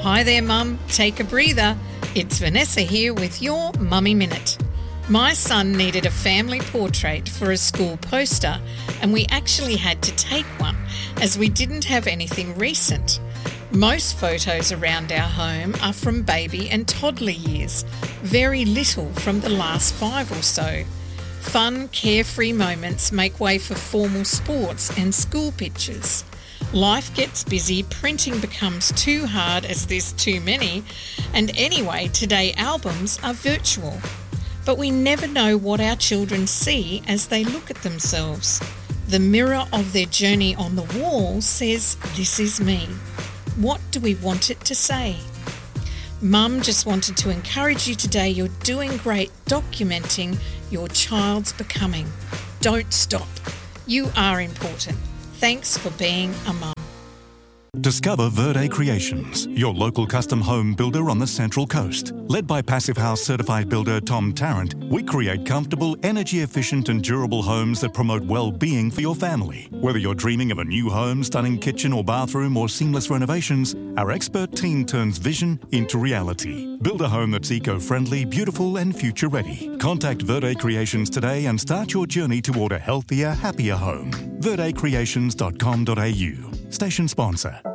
Hi there, Mum. Take a breather. It's Vanessa here with your Mummy Minute. My son needed a family portrait for a school poster, and we actually had to take one as we didn't have anything recent. Most photos around our home are from baby and toddler years, very little from the last 5 or so. Fun, carefree moments make way for formal sports and school pictures. Life gets busy, printing becomes too hard as there's too many, and anyway, today albums are virtual. But we never know what our children see as they look at themselves. The mirror of their journey on the wall says, "This is me." What do we want it to say? Mum just wanted to encourage you today. You're doing great documenting your child's becoming. Don't stop. You are important. Thanks for being a mum. Discover Verde Creations, your local custom home builder on the Central Coast. Led by Passive House certified builder Tom Tarrant, we create comfortable, energy-efficient and durable homes that promote well-being for your family. Whether you're dreaming of a new home, stunning kitchen or bathroom, or seamless renovations, our expert team turns vision into reality. Build a home that's eco-friendly, beautiful and future-ready. Contact Verde Creations today and start your journey toward a healthier, happier home. verdecreations.com.au. Station sponsor.